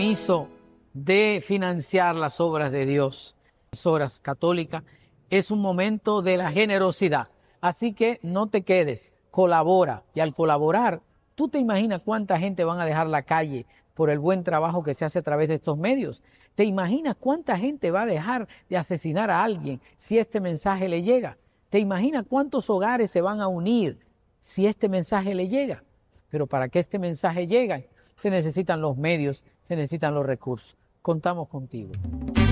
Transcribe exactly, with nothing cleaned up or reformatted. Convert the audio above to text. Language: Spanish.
compromiso de financiar las obras de Dios, las obras católicas, es un momento de la generosidad. Así que no te quedes, colabora. Y al colaborar, tú te imaginas cuánta gente van a dejar la calle por el buen trabajo que se hace a través de estos medios. ¿Te imaginas cuánta gente va a dejar de asesinar a alguien si este mensaje le llega? ¿Te imaginas cuántos hogares se van a unir si este mensaje le llega? Pero para que este mensaje llegue, se necesitan los medios, se necesitan los recursos. Contamos contigo.